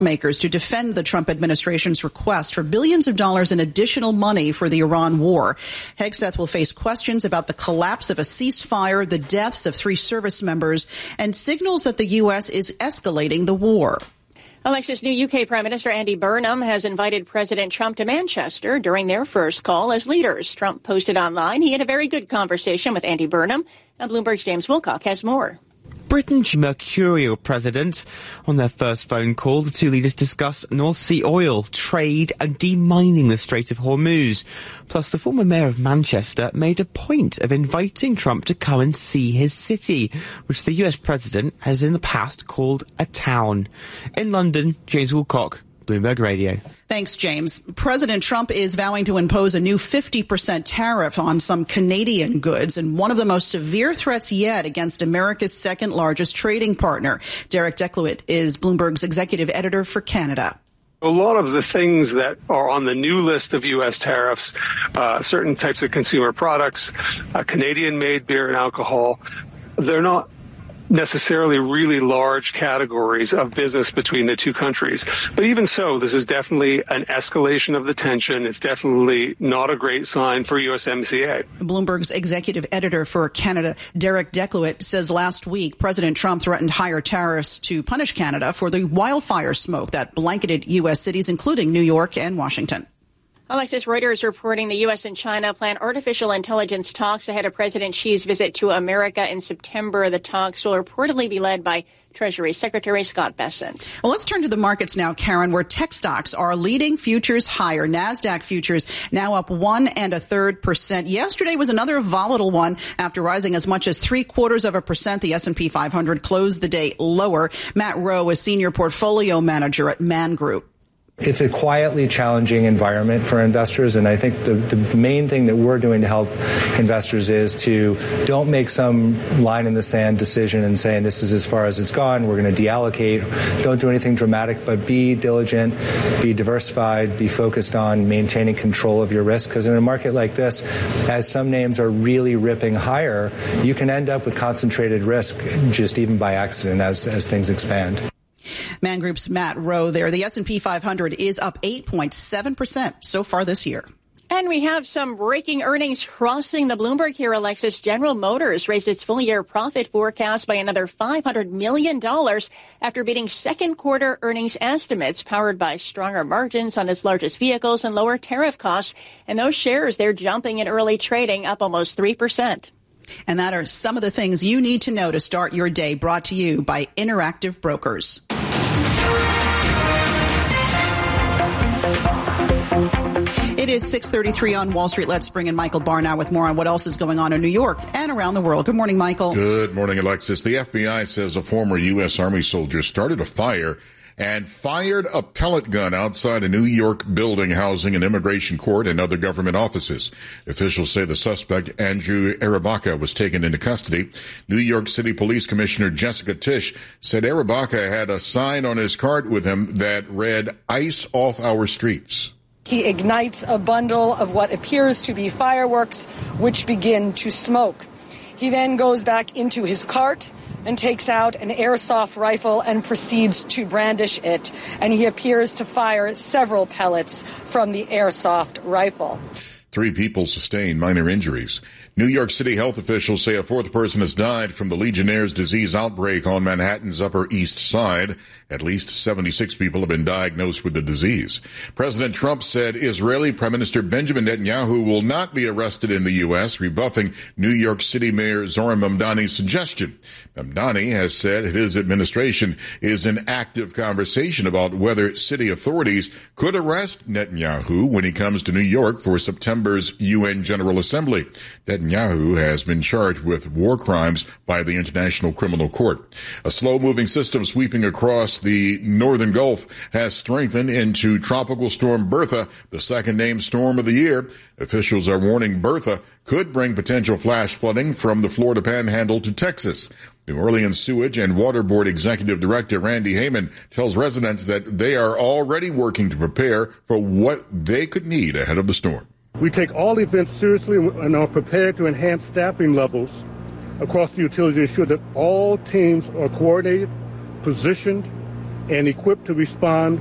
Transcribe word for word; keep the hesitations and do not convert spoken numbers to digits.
makers to defend the Trump administration's request for billions of dollars in additional money for the Iran war. Hegseth will face questions about the collapse of a ceasefire, the deaths of three service members, and signals that the U S is escalating the war. Alexis, new U K Prime Minister Andy Burnham has invited President Trump to Manchester during their first call as leaders. Trump posted online he had a very good conversation with Andy Burnham, and Bloomberg's James Wilcock has more. Britain's mercurial president. On their first phone call, the two leaders discussed North Sea oil, trade and demining the Strait of Hormuz. Plus, the former mayor of Manchester made a point of inviting Trump to come and see his city, which the U S president has in the past called a town. In London, James Wilcock, Bloomberg Radio. Thanks, James. President Trump is vowing to impose a new fifty percent tariff on some Canadian goods and one of the most severe threats yet against America's second largest trading partner. Derek Decluit is Bloomberg's executive editor for Canada. A lot of the things that are on the new list of U S tariffs, uh, certain types of consumer products, uh, Canadian-made beer and alcohol, they're not necessarily really large categories of business between the two countries. But even so, this is definitely an escalation of the tension. It's definitely not a great sign for U S M C A. Bloomberg's executive editor for Canada, Derek Decluit, says last week President Trump threatened higher tariffs to punish Canada for the wildfire smoke that blanketed U S cities, including New York and Washington. Alexis, Reuters reporting the U S and China plan artificial intelligence talks ahead of President Xi's visit to America in September. The talks will reportedly be led by Treasury Secretary Scott Bessent. Well, let's turn to the markets now, Karen, where tech stocks are leading futures higher. NASDAQ futures now up one and a third percent. Yesterday was another volatile one after rising as much as three quarters of a percent. The S and P five hundred closed the day lower. Matt Rowe is senior portfolio manager at Man Group. It's a quietly challenging environment for investors, and I think the, the main thing that we're doing to help investors is to don't make some line in the sand decision and saying this is as far as it's gone, we're going to deallocate. Don't do anything dramatic, but be diligent, be diversified, be focused on maintaining control of your risk, because in a market like this, as some names are really ripping higher, you can end up with concentrated risk just even by accident as, as things expand. Man Group's Matt Rowe there. The S and P five hundred is up eight point seven percent so far this year. And we have some breaking earnings crossing the Bloomberg here, Alexis. General Motors raised its full-year profit forecast by another five hundred million dollars after beating second quarter earnings estimates, powered by stronger margins on its largest vehicles and lower tariff costs. And those shares, they're jumping in early trading, up almost three percent. And that are some of the things you need to know to start your day, brought to you by Interactive Brokers. It is six thirty-three on Wall Street. Let's bring in Michael Barr now with more on what else is going on in New York and around the world. Good morning, Michael. Good morning, Alexis. The F B I says a former U S Army soldier started a fire and fired a pellet gun outside a New York building housing an immigration court and other government offices. Officials say the suspect, Andrew Arabaka, was taken into custody. New York City Police Commissioner Jessica Tisch said Arabaka had a sign on his cart with him that read, "Ice off our streets." He ignites a bundle of what appears to be fireworks, which begin to smoke. He then goes back into his cart and takes out an airsoft rifle and proceeds to brandish it. And he appears to fire several pellets from the airsoft rifle. Three people sustained minor injuries. New York City health officials say a fourth person has died from the Legionnaire's disease outbreak on Manhattan's Upper East Side. At least seventy-six people have been diagnosed with the disease. President Trump said Israeli Prime Minister Benjamin Netanyahu will not be arrested in the U S, rebuffing New York City Mayor Zohran Mamdani's suggestion. Mamdani has said his administration is in active conversation about whether city authorities could arrest Netanyahu when he comes to New York for September's U N General Assembly. Netanyahu has been charged with war crimes by the International Criminal Court. A slow-moving system sweeping across the northern Gulf has strengthened into Tropical Storm Bertha, the second named storm of the year. Officials are warning Bertha could bring potential flash flooding from the Florida Panhandle to Texas. New Orleans Sewage and Water Board Executive Director Randy Heyman tells residents that they are already working to prepare for what they could need ahead of the storm. We take all events seriously and are prepared to enhance staffing levels across the utility to ensure that all teams are coordinated, positioned, and equipped to respond